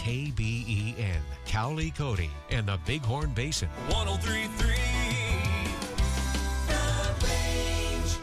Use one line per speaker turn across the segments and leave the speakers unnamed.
KBEN, Cowley, Cody, and the Bighorn Basin.
103.3 The Range.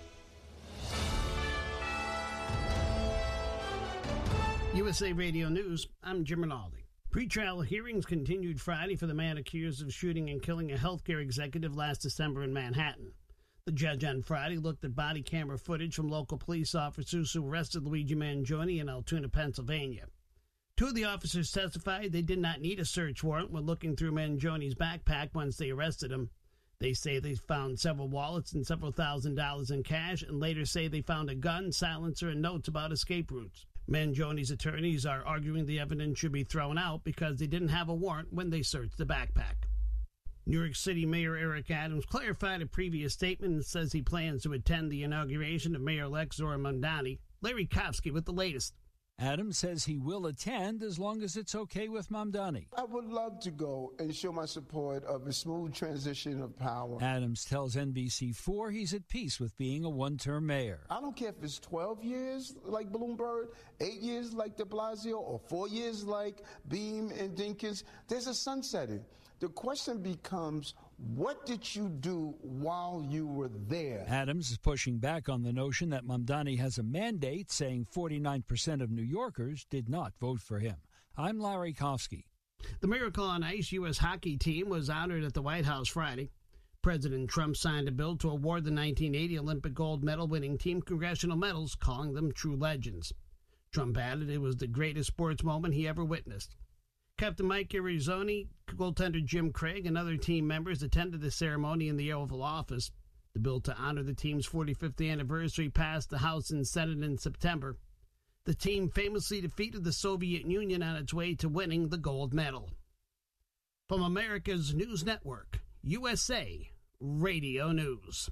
USA Radio News, I'm Jim Rinaldi. Pretrial hearings continued Friday for the man accused of shooting and killing a healthcare executive last December in Manhattan. The judge on Friday looked at body camera footage from local police officers who arrested Luigi Mangione in Altoona, Pennsylvania. Two of the officers testified they did not need a search warrant when looking through Mangione's backpack once they arrested him. They say they found several wallets and several $1,000s in cash, and later say they found a gun, silencer, and notes about escape routes. Mangione's attorneys are arguing the evidence should be thrown out because they didn't have a warrant when they searched the backpack. New York City Mayor Eric Adams clarified a previous statement and says he plans to attend the inauguration of Mayor-elect Zohran Mamdani. Larry Kopsky with the latest.
Adams says he will attend as long as it's okay with Mamdani.
I would love to go and show my support of a smooth transition of power.
Adams tells NBC4 he's at peace with being a one-term mayor.
I don't care if it's 12 years like Bloomberg, 8 years like de Blasio, or 4 years like Beam and Dinkins. There's a sunsetting. The question becomes, what did you do while you were there?
Adams is pushing back on the notion that Mamdani has a mandate, saying 49% of New Yorkers did not vote for him. I'm Larry Kofsky.
The Miracle on Ice U.S. hockey team was honored at the White House Friday. President Trump signed a bill to award the 1980 Olympic gold medal-winning team congressional medals, calling them true legends. Trump added it was the greatest sports moment he ever witnessed. Captain Mike Irizzoni, goaltender Jim Craig, and other team members attended the ceremony in the Oval Office. The bill to honor the team's 45th anniversary passed the House and Senate in September. The team famously defeated the Soviet Union on its way to winning the gold medal. From America's News Network, USA Radio News.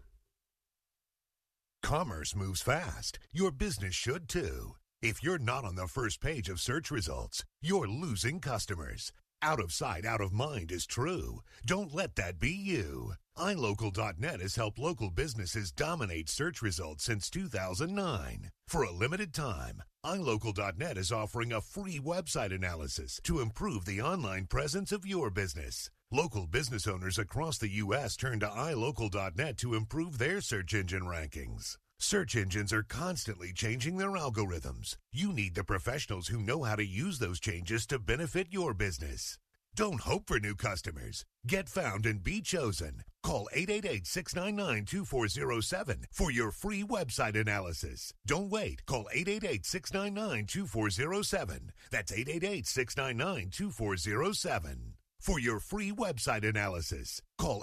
Commerce moves fast. Your business should too. If you're not on the first page of search results, you're losing customers. Out of sight, out of mind is true. Don't let that be you. iLocal.net has helped local businesses dominate search results since 2009. For a limited time, iLocal.net is offering a free website analysis to improve the online presence of your business. Local business owners across the U.S. turn to iLocal.net to improve their search engine rankings. Search engines are constantly changing their algorithms. You need the professionals who know how to use those changes to benefit your business. Don't hope for new customers. Get found and be chosen. Call 888-699-2407 for your free website analysis. Don't wait. Call 888-699-2407. That's 888-699-2407. For your free website analysis, call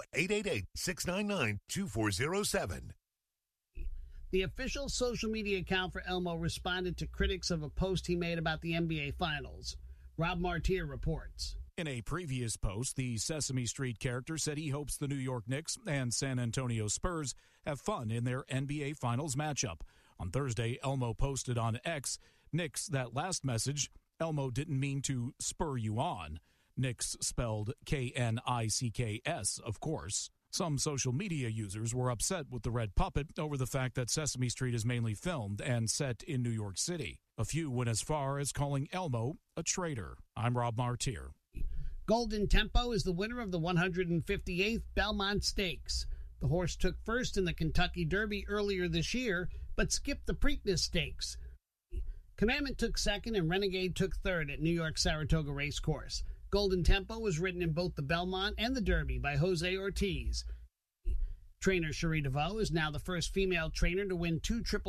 888-699-2407.
The official social media account for Elmo responded to critics of a post he made about the NBA Finals. Rob Martier reports.
In a previous post, the Sesame Street character said he hopes the New York Knicks and San Antonio Spurs have fun in their NBA Finals matchup. On Thursday, Elmo posted on X, "Knicks, that last message, Elmo didn't mean to spur you on." Knicks spelled K-N-I-C-K-S, of course. Some social media users were upset with the red puppet over the fact that Sesame Street is mainly filmed and set in New York City. A few went as far as calling Elmo a traitor. I'm Rob Martier.
Golden Tempo is the winner of the 158th Belmont Stakes. The horse took first in the Kentucky Derby earlier this year, but skipped the Preakness Stakes. Commandment took second and Renegade took third at New York Saratoga Racecourse. Golden Tempo was ridden in both the Belmont and the Derby by Jose Ortiz. Trainer Cherie DeVoe is now the first female trainer to win 2 Triple